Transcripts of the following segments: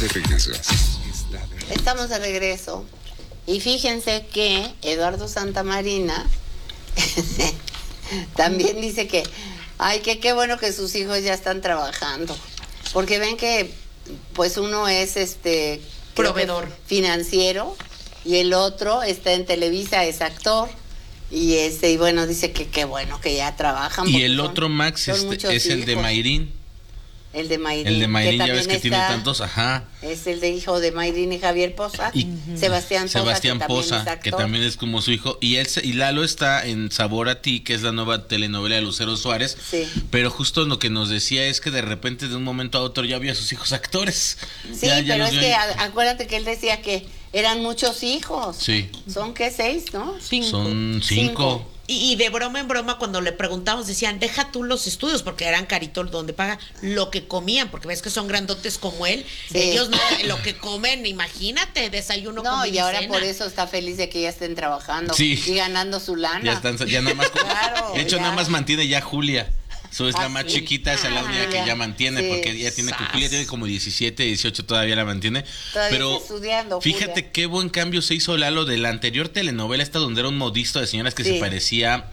de regreso. Estamos de regreso. Y fíjense que Eduardo Santamarina también dice que, ay, que qué bueno que sus hijos ya están trabajando. Porque ven que, pues uno es proveedor financiero y el otro está en Televisa, es actor. Y bueno, dice que qué bueno que ya trabajan. Y el otro Max es el de Mayrín. El de Mayrín. El de Mayrín, ya ves que tiene tantos, ajá. Es el de hijo de Mayrín y Javier Poza. Y Sebastián Poza, que también es como su hijo. Y Lalo está en Sabor a Ti, que es la nueva telenovela de Lucero Suárez. Sí. Pero justo lo que nos decía es que de repente, de un momento a otro, ya vio a sus hijos actores. Sí, pero es que acuérdate que él decía que eran muchos hijos. Sí. ¿Son qué, 6, no? 5. Son 5. Y de broma en broma, cuando le preguntamos, decían, deja tú los estudios, porque eran caritos donde paga lo que comían, porque ves que son grandotes como él. Sí. Ellos no, lo que comen, imagínate, desayuno, comida y ahora cena. por eso está feliz de que ya estén trabajando y ganando su lana. Ya nada más. Claro, de hecho, nada más mantiene ya Julia. Es la más chiquita, esa es la única que ya mantiene, porque ella tiene, Julia tiene como 17, 18, todavía la mantiene. Todavía pero está estudiando, fíjate Julia. Qué buen cambio se hizo Lalo de la anterior telenovela, esta donde era un modisto de señoras que se parecía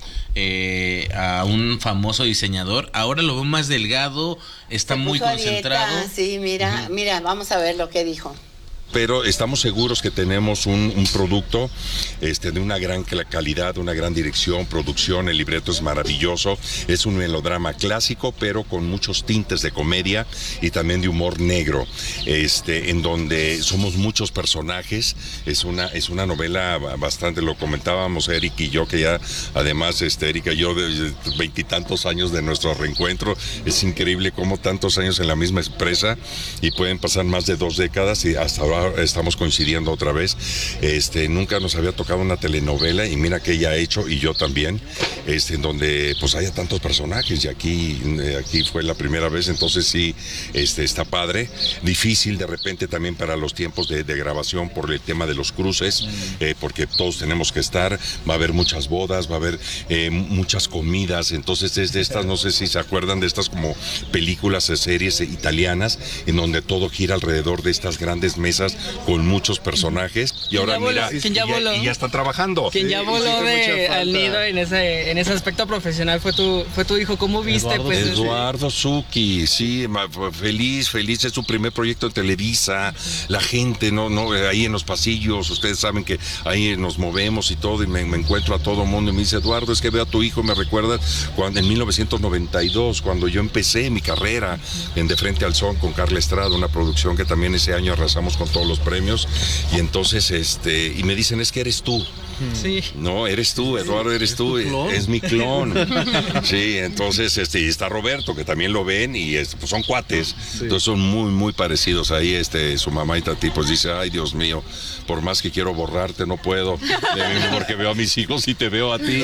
a un famoso diseñador. Ahora lo veo más delgado, está muy concentrado. Sí, mira, vamos a ver lo que dijo. Pero estamos seguros que tenemos un producto de una gran calidad, una gran dirección, producción. El libreto es maravilloso, es un melodrama clásico, pero con muchos tintes de comedia y también de humor negro, en donde somos muchos personajes. Es una novela bastante, lo comentábamos Eric y yo, que ya además Erika y yo de 20 y tantos años de nuestro reencuentro. Es increíble cómo tantos años en la misma empresa y pueden pasar más de 2 décadas y hasta ahora estamos coincidiendo otra vez. Nunca nos había tocado una telenovela y mira que ella ha hecho, y yo también, en donde pues haya tantos personajes, y aquí fue la primera vez. Entonces sí, está padre. Difícil de repente también para los tiempos de grabación por el tema de los cruces, porque todos tenemos que estar, va a haber muchas bodas, va a haber muchas comidas. Entonces es de estas, no sé si se acuerdan de estas como películas, series italianas, en donde todo gira alrededor de estas grandes mesas con muchos personajes. Y ahora mira, y ya está trabajando. Quien ya voló al nido en ese aspecto profesional fue tu hijo. ¿Cómo viste? Eduardo Zucchi, sí, feliz, es su primer proyecto en Televisa. La gente, no, ahí en los pasillos, ustedes saben que ahí nos movemos y todo, y me encuentro a todo mundo y me dice, Eduardo, es que veo a tu hijo, me recuerda cuando en 1992, cuando yo empecé mi carrera en De Frente al Son con Carla Estrada, una producción que también ese año arrasamos con todos los premios. Y entonces y me dicen, es que eres tú. Sí. No, eres tú, Eduardo, eres tú, es mi clon. Sí, entonces y está Roberto, que también lo ven, y pues son cuates. Sí. Entonces son muy, muy parecidos ahí. Su mamá y Tati pues dice, ay, Dios mío, por más que quiero borrarte, no puedo, porque veo a mis hijos y te veo a ti.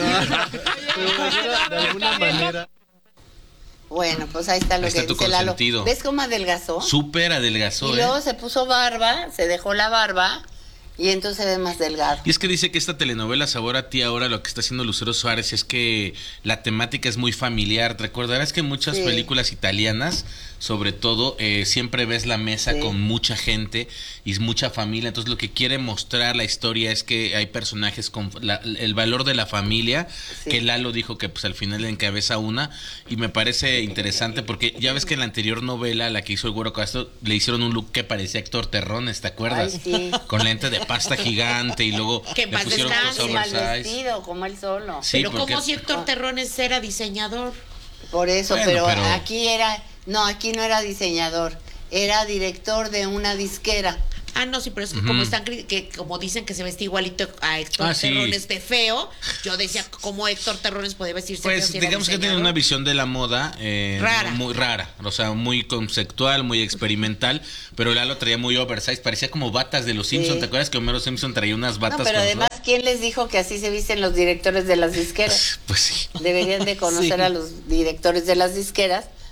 De alguna manera. Bueno, pues ahí está lo que dice Lalo. ¿Ves cómo adelgazó? Súper adelgazó. Y luego se puso barba, se dejó la barba y entonces se ve más delgado. Y es que dice que esta telenovela Sabor a Ti, ahora lo que está haciendo Lucero Suárez es que la temática es muy familiar. Te recordarás que en muchas películas italianas, sobre todo, siempre ves la mesa con mucha gente y mucha familia. Entonces lo que quiere mostrar la historia es que hay personajes con el valor de la familia, que Lalo dijo que pues al final le encabeza una, y me parece interesante porque ya ves que en la anterior novela, la que hizo el Güero Castro, le hicieron un look que parecía Héctor Terrones, ¿te acuerdas? Ay, sí. Con lente de pasta gigante y luego que le pusieron cosas mal vestido, como él solo. Sí, pero como si Héctor Terrones era diseñador. Por eso, pero aquí aquí no era diseñador, era director de una disquera. Ah, no, sí, pero es que como dicen que se veste igualito a Héctor Terrones de feo, yo decía cómo Héctor Terrones podía vestirse feo. Pues digamos que tiene una visión de la moda rara. Muy rara, o sea, muy conceptual, muy experimental, pero Lalo traía muy oversize, parecía como batas de los Simpson. ¿Te acuerdas que Homero Simpson traía unas batas? No, pero además, ¿quién les dijo que así se visten los directores de las disqueras? Pues sí. Deberían de conocer a los directores de las disqueras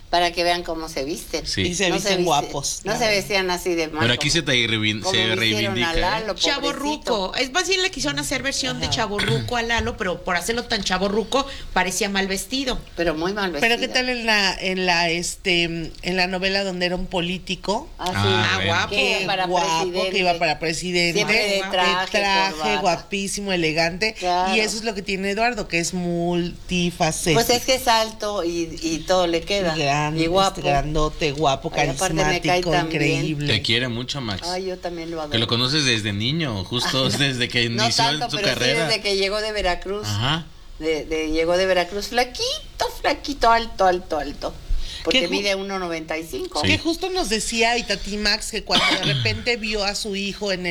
para que vean cómo se visten. Sí. Y se visten guapos. No se vestían así de mal. Pero aquí se reivindica. Chavorruco. Es más bien le quisieron hacer versión de Chavorruco a Lalo, pero por hacerlo tan Chavorruco parecía mal vestido. Pero muy mal vestido. Pero ¿qué tal en la novela donde era un político? Guapo. Que iba para presidente. Siempre de traje, guapísimo, elegante. Claro. Y eso es lo que tiene Eduardo, que es multifacético. Pues es que es alto y todo le queda. Y guapo. Grandote, guapo, carismático, increíble. Te quiere mucho, Max. Ay, yo también lo adoro. Que lo conoces desde niño, justo desde que no inició tanto, su pero carrera. Sí, desde que llegó de Veracruz. Ajá. Llegó de Veracruz flaquito, alto. Porque mide 1.95. Que justo nos decía Itati Max que cuando de repente vio a su hijo en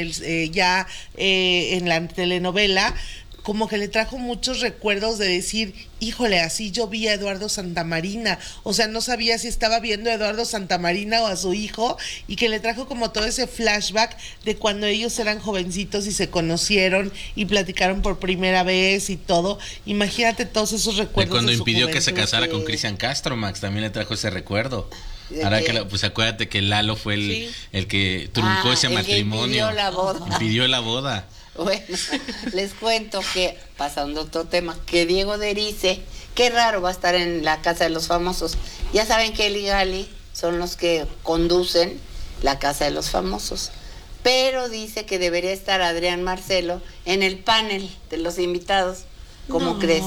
en la telenovela, como que le trajo muchos recuerdos de decir, híjole, así yo vi a Eduardo Santamarina. O sea, no sabía si estaba viendo a Eduardo Santamarina o a su hijo, y que le trajo como todo ese flashback de cuando ellos eran jovencitos y se conocieron y platicaron por primera vez y todo. Imagínate todos esos recuerdos. De cuando de su impidió que se juventud. casara con Cristian Castro, Max, también le trajo ese recuerdo. Ahora que pues acuérdate que Lalo fue el que truncó ese matrimonio. Impidió la boda. Bueno, les cuento que, pasando a otro tema, que Diego Derice, qué raro, va a estar en la Casa de los Famosos. Ya saben que él y Gali son los que conducen la Casa de los Famosos. Pero dice que debería estar Adrián Marcelo en el panel de los invitados. ¿Cómo crees?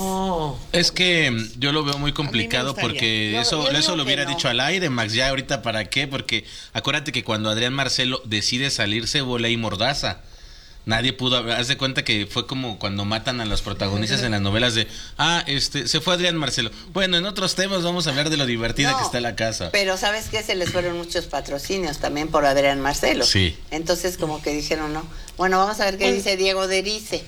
Es que yo lo veo muy complicado porque eso lo hubiera dicho al aire, Max. Ya ahorita, ¿para qué? Porque acuérdate que cuando Adrián Marcelo decide salirse, hubo ley mordaza. Nadie pudo, haz de cuenta que fue como cuando matan a los protagonistas en las novelas de, se fue Adrián Marcelo. Bueno, en otros temas vamos a hablar de lo divertida que está la casa. Pero ¿sabes qué? Se les fueron muchos patrocinios también por Adrián Marcelo. Sí. Entonces como que dijeron, no. Bueno, vamos a ver qué dice Diego Derice.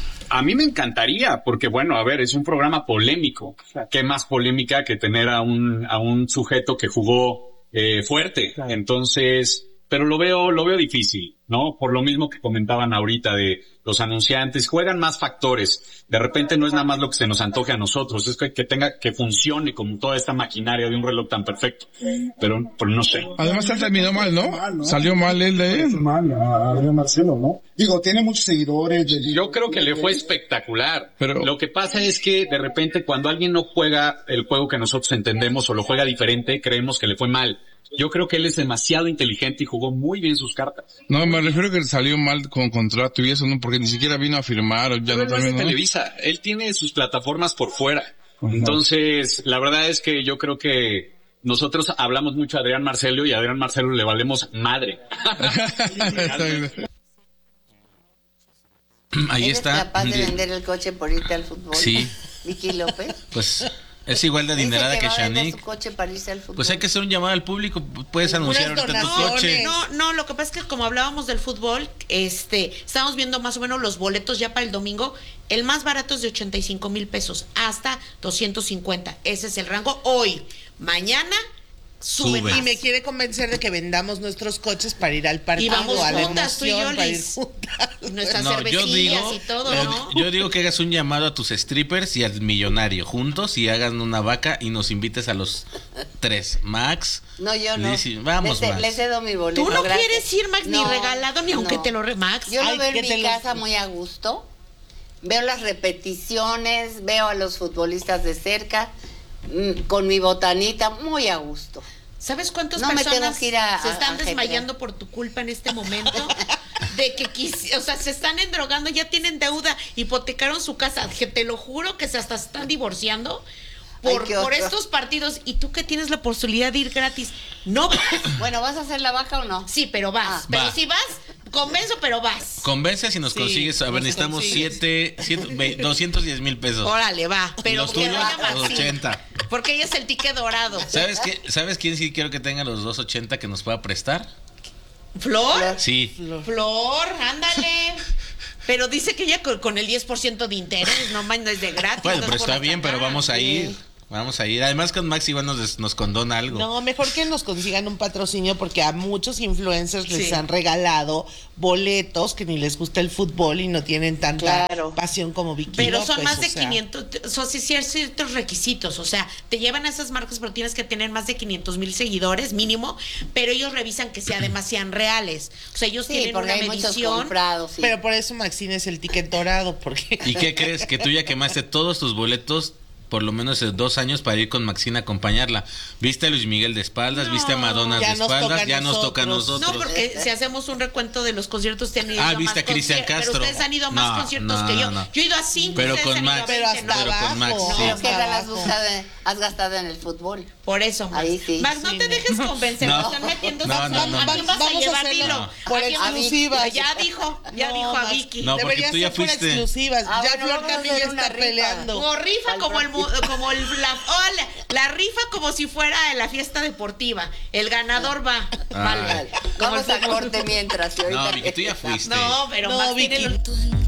A mí me encantaría, porque bueno, a ver, es un programa polémico. ¿Qué más polémica que tener a un sujeto que jugó fuerte? Claro. Entonces, pero lo veo difícil, ¿no? Por lo mismo que comentaban ahorita de los anunciantes, juegan más factores. De repente no es nada más lo que se nos antoje a nosotros, es que funcione como toda esta maquinaria de un reloj tan perfecto. Pero no sé. Además él terminó mal, ¿no? Salió mal él de él. Mal a Adrián Marcelo, ¿no? Digo, tiene muchos seguidores. Yo creo que le fue espectacular. Pero lo que pasa es que de repente cuando alguien no juega el juego que nosotros entendemos o lo juega diferente, creemos que le fue mal. Yo creo que él es demasiado inteligente y jugó muy bien sus cartas. No, me refiero que salió mal con contrato y eso, ¿no? Porque ni siquiera vino a firmar. Ya no es de Televisa. Él tiene sus plataformas por fuera. Entonces, la verdad es que yo creo que nosotros hablamos mucho de Adrián Marcelo y a Adrián Marcelo le valemos madre. Ahí está. ¿Eres capaz de vender el coche por irte al fútbol? Sí. Vicky López. Pues es igual de adinerada que Shanique. Pues hay que hacer un llamado al público. Puedes anunciar ahorita tu coche. No, lo que pasa es que como hablábamos del fútbol, estamos viendo más o menos los boletos ya para el domingo. El más barato es de 85,000 pesos hasta 250. Ese es el rango hoy. Mañana sube más. Y me quiere convencer de que vendamos nuestros coches para ir al partido. Y vamos a la juntas, tú y yo, Liz. Nuestras cervecillas y todo, ¿no? Yo digo que hagas un llamado a tus strippers y al millonario juntos y hagan una vaca y nos invites a los 3. Max. No, yo no. Vamos, Max. Le cedo mi boleto. Tú no quieres ir, Max, ni regalado, ni aunque te lo Max. Yo lo veo en mi casa muy a gusto. Veo las repeticiones, veo a los futbolistas de cerca, con mi botanita, muy a gusto. ¿Sabes cuántas personas se están desmayando por tu culpa en este momento? De que se están endrogando, ya tienen deuda, hipotecaron su casa, que te lo juro que hasta se están divorciando por estos partidos, y tú que tienes la posibilidad de ir gratis, no vas. Bueno, ¿vas a hacer la baja o no? Sí, pero vas. Pero si vas, convenzo, pero vas. Convence si nos consigues. A ver, necesitamos 210,000 pesos. Órale, va. Pero los tuyos, 80. Porque ella es el ticket dorado. ¿Sabes quién sí quiero que tenga los 280 que nos pueda prestar? ¿Flor? Sí. Flor, ándale. Pero dice que ella con el 10% de interés, no es de gratis. Bueno, pero está bien, pero vamos a ir. Vamos a ir. Además con Max igual nos condona algo. No, mejor que nos consigan un patrocinio porque a muchos influencers les han regalado boletos que ni les gusta el fútbol y no tienen tanta pasión como Vicky. Pero son López, más de 500, son ciertos requisitos, o sea, te llevan a esas marcas pero tienes que tener más de 500,000 seguidores mínimo, pero ellos revisan que además sean reales. O sea, ellos tienen una medición. Pero por eso Maxine es el ticket dorado, porque... ¿Y qué crees? Que tú ya quemaste todos tus boletos por lo menos 2 años para ir con Maxine a acompañarla. ¿Viste a Luis Miguel de espaldas? ¿Viste a Madonna de espaldas? Ya nos toca a nosotros. No, porque si hacemos un recuento de los conciertos te han ido viste a Cristian Castro. Pero ustedes han ido más conciertos que yo. Yo he ido a 5. Pero con Max. Pero hasta abajo. Con Max, pero ¿qué has gastado en el fútbol? Por eso, Max. Ahí sí. Max, no te dejes convencer. No. Nos están metiendo. Vamos a llevar hilo. Por exclusivas. Ya dijo a Vicky. No, porque tú ya fuiste. Por exclusivas. Ya Flor Camilla está peleando. O rifa como la rifa como si fuera la fiesta deportiva. El ganador va. Vale. Vamos a corte mientras. No, Vicky, tú ya fuiste. No, pero Max tiene